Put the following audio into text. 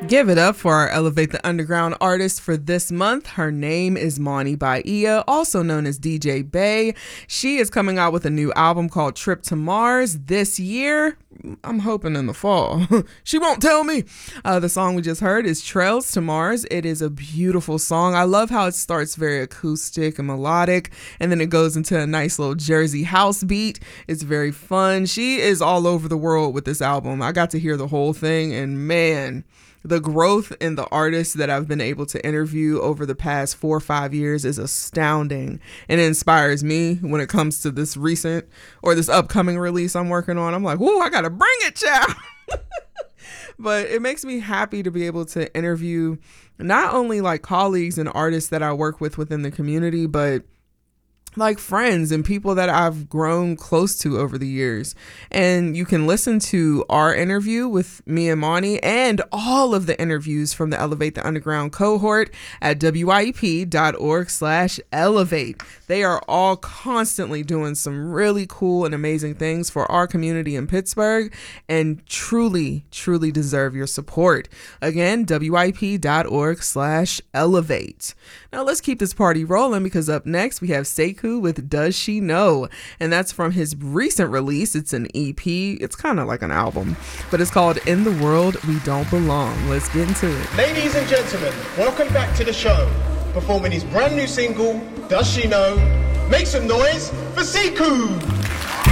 Give it up for our Elevate the Underground artist for this month. Her name is Moni Bahia, also known as DJ Bay. She is coming out with a new album called Trip to Mars this year. I'm hoping in the fall. She won't tell me. The song we just heard is Trails to Mars. It is a beautiful song. I love how it starts very acoustic and melodic, and then it goes into a nice little Jersey house beat. It's very fun. She is all over the world with this album. I got to hear the whole thing, and man, the growth in the artists that I've been able to interview over the past 4 or 5 years is astounding, and it inspires me when it comes to this recent or this upcoming release I'm working on. I'm like, whoa, I gotta bring it, child. But it makes me happy to be able to interview not only like colleagues and artists that I work with within the community, but like friends and people that I've grown close to over the years. And you can listen to our interview with me and Moni and all of the interviews from the Elevate the Underground cohort at wyep.org/elevate. They are all constantly doing some really cool and amazing things for our community in Pittsburgh and truly, truly deserve your support. Again, wyep.org/elevate. Now let's keep this party rolling, because up next we have Sekou with Does She Know? And that's from his recent release. It's an EP. It's kind of like an album, but it's called In the World We Don't Belong. Let's get into it. Ladies and gentlemen, welcome back to the show. Performing his brand new single, Does She Know? Make some noise for Sekou!